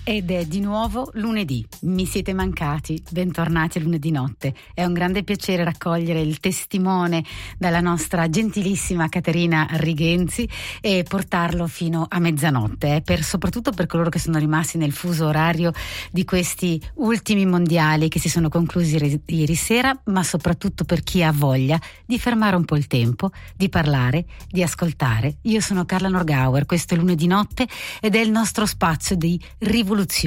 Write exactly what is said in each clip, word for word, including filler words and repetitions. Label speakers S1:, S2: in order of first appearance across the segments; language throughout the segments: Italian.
S1: Ed è di nuovo lunedì, mi siete mancati, bentornati a lunedì notte. È un grande piacere raccogliere il testimone dalla nostra gentilissima Caterina Righenzi e portarlo fino a mezzanotte, eh, per, soprattutto per coloro che sono rimasti nel fuso orario di questi ultimi mondiali che si sono conclusi re- ieri sera, ma soprattutto per chi ha voglia di fermare un po' il tempo, di parlare, di ascoltare. Io sono Carla Norgauer, questo è lunedì notte ed è il nostro spazio di rivoluzione.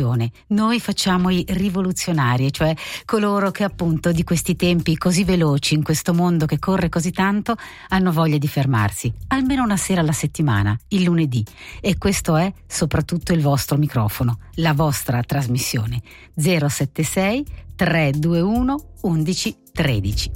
S1: Noi facciamo i rivoluzionari, cioè coloro che appunto di questi tempi così veloci, in questo mondo che corre così tanto, hanno voglia di fermarsi almeno una sera alla settimana, il lunedì, e questo è soprattutto il vostro microfono, la vostra trasmissione zero sette sei tre due uno undici tredici.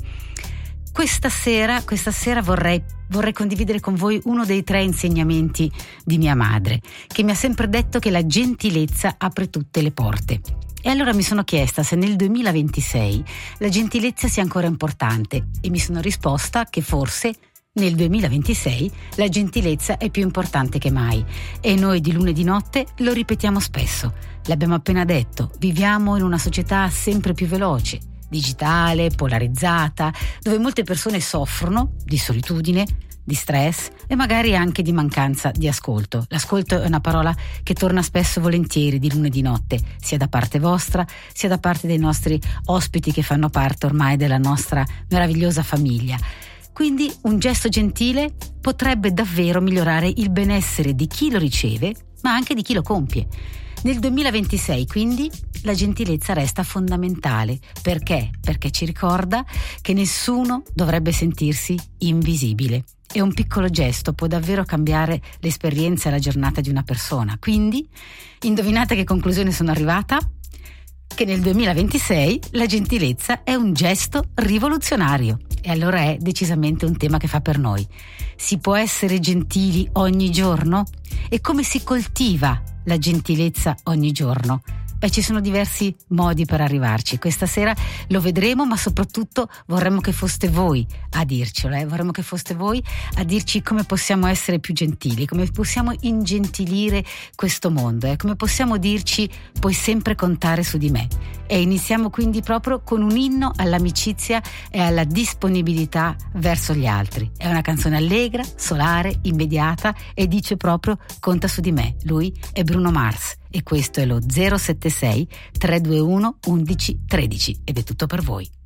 S1: Questa sera, questa sera vorrei, vorrei condividere con voi uno dei tre insegnamenti di mia madre, che mi ha sempre detto che la gentilezza apre tutte le porte. E allora mi sono chiesta se nel duemilaventisei la gentilezza sia ancora importante e mi sono risposta che forse nel duemilaventisei la gentilezza è più importante che mai. E noi di lunedì notte lo ripetiamo spesso. L'abbiamo appena detto, viviamo in una società sempre più veloce, digitale, polarizzata, dove molte persone soffrono di solitudine, di stress e magari anche di mancanza di ascolto. L'ascolto è una parola che torna spesso e volentieri di lunedì notte, sia da parte vostra, sia da parte dei nostri ospiti che fanno parte ormai della nostra meravigliosa famiglia. Quindi un gesto gentile potrebbe davvero migliorare il benessere di chi lo riceve, ma anche di chi lo compie. Nel duemilaventisei, quindi, la gentilezza resta fondamentale. Perché? Perché ci ricorda che nessuno dovrebbe sentirsi invisibile. E un piccolo gesto può davvero cambiare l'esperienza e la giornata di una persona. Quindi, indovinate a che conclusione sono arrivata? Che nel duemilaventisei la gentilezza è un gesto rivoluzionario. E allora è decisamente un tema che fa per noi. Si può essere gentili ogni giorno? E come si coltiva la gentilezza ogni giorno? Beh, ci sono diversi modi per arrivarci. Questa sera lo vedremo, ma soprattutto vorremmo che foste voi a dircelo, eh? vorremmo che foste voi a dirci come possiamo essere più gentili, come possiamo ingentilire questo mondo, eh? come possiamo dirci puoi sempre contare su di me. E iniziamo quindi proprio con un inno all'amicizia e alla disponibilità verso gli altri. È una canzone allegra, solare, immediata e dice proprio conta su di me. Lui è Bruno Mars. E questo è lo zero sette sei tre due uno undici tredici ed è tutto per voi.